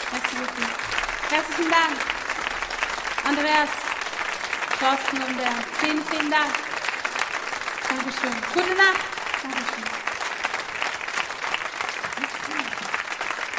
Merci beaucoup. Herzlichen Dank. Andreas, Thorsten und Bernd. Vielen, vielen Dank. Dankeschön. Gute Nacht. Dankeschön.